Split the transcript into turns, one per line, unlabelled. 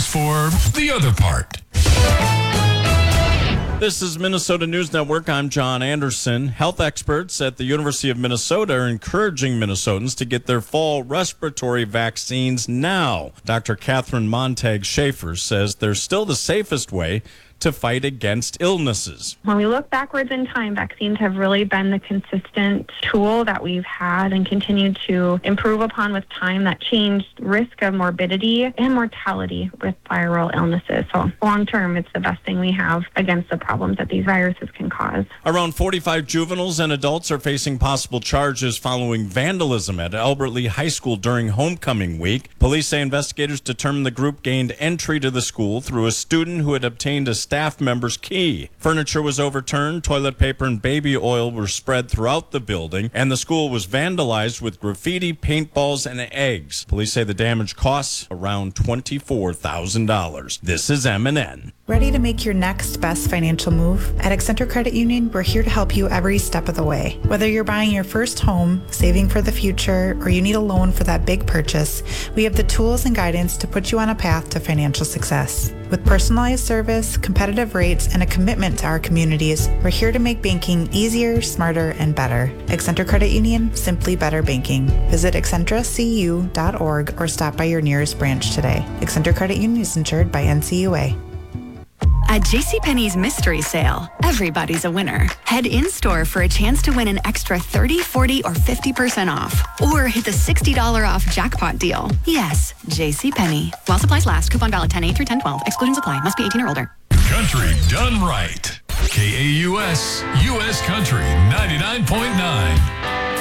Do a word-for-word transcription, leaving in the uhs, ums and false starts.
Thanks for the other part.
This is Minnesota News Network. I'm John Anderson. Health experts at the University of Minnesota are encouraging Minnesotans to get their fall respiratory vaccines now. Doctor Catherine Montag-Schaefer says they're still the safest way to fight against illnesses.
When we look backwards in time, vaccines have really been the consistent tool that we've had and continue to improve upon with time that changed risk of morbidity and mortality with viral illnesses. So long term, it's the best thing we have against the problems that these viruses can cause.
Around forty-five juveniles and adults are facing possible charges following vandalism at Albert Lee High School during homecoming week. Police say investigators determined the group gained entry to the school through a student who had obtained a staff member's key. Furniture was overturned, toilet paper and baby oil were spread throughout the building, and the school was vandalized with graffiti, paintballs, and eggs. Police say the damage costs around twenty-four thousand dollars. This is M and N.
Ready to make your next best financial move? At Accenture Credit Union, we're here to help you every step of the way. Whether you're buying your first home, saving for the future, or you need a loan for that big purchase, we have the tools and guidance to put you on a path to financial success. With personalized service, competitive rates, and a commitment to our communities, we're here to make banking easier, smarter, and better. Accenture Credit Union, simply better banking. Visit accentra c u dot org or stop by your nearest branch today. Accenture Credit Union is insured by N C U A.
At JCPenney's Mystery Sale, everybody's a winner. Head in-store for a chance to win an extra thirty, forty, or fifty percent off. Or hit the sixty dollars off jackpot deal. Yes, JCPenney. While supplies last, coupon valid ten eight through ten twelve. Exclusions apply. Must be eighteen or older.
Country done right. K A U S, U S Country ninety-nine point nine.